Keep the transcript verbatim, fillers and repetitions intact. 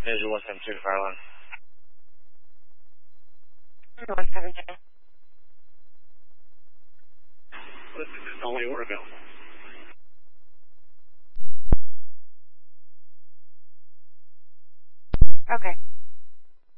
Visual one seven two, fire line. one seven two. This is only Oroville. Okay.